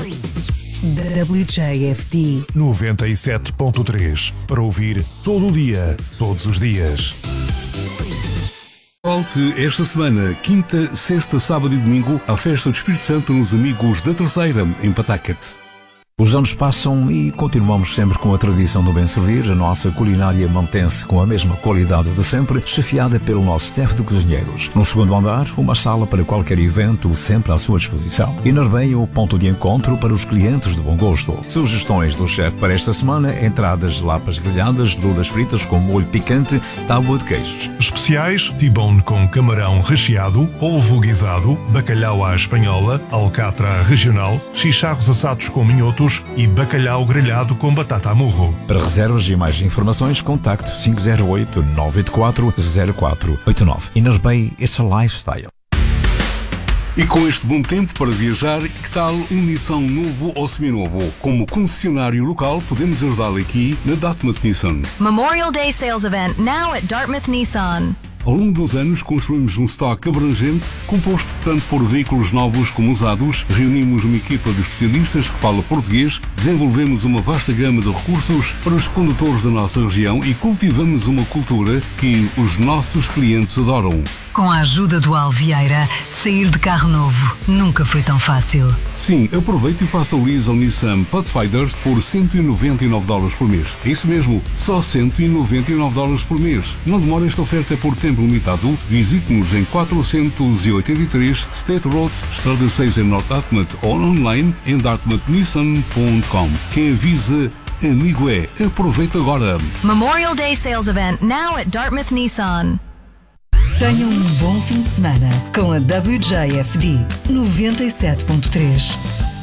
WJFD 97.3 para ouvir todo o dia, todos os dias. Volte esta semana, quinta, sexta, sábado e domingo, à Festa do Espírito Santo nos Amigos da Terceira, em Pataquete. Os anos passam e continuamos sempre com a tradição do bem servir. A nossa culinária mantém-se com a mesma qualidade de sempre, chefiada pelo nosso staff de cozinheiros. No segundo andar, uma sala para qualquer evento, sempre à sua disposição. E Narbeia, o ponto de encontro para os clientes de bom gosto. Sugestões do chefe para esta semana: entradas de lapas grelhadas, duras fritas com molho picante, tábua de queijos. Especiais: T-bone com camarão recheado, polvo guisado, bacalhau à espanhola, alcatra regional, chicharros assados com minhotos e bacalhau grelhado com batata a murro. Para reservas e mais informações, contacte 508-984-0489. Innerbay, it's a lifestyle. E com este bom tempo para viajar, que tal um Nissan novo ou seminovo? Como concessionário local, podemos ajudá-lo aqui na Dartmouth Nissan. Memorial Day Sales Event now at Dartmouth Nissan. Ao longo dos anos, construímos um estoque abrangente, composto tanto por veículos novos como usados, reunimos uma equipa de especialistas que fala português, desenvolvemos uma vasta gama de recursos para os condutores da nossa região e cultivamos uma cultura que os nossos clientes adoram. Com a ajuda do Alvieira, sair de carro novo nunca foi tão fácil. Sim, aproveite e faça o lease ao Nissan Pathfinder por $199 por mês. É isso mesmo, só $199 por mês. Não demora, esta oferta é por tempo limitado. Visite-nos em 483 State Road, Estrada 6 em North Dartmouth, ou online em dartmouthnissan.com. Quem avisa, amigo é. Aproveita agora. Memorial Day Sales Event now at Dartmouth Nissan. Tenham um bom fim de semana com a WJFD 97.3.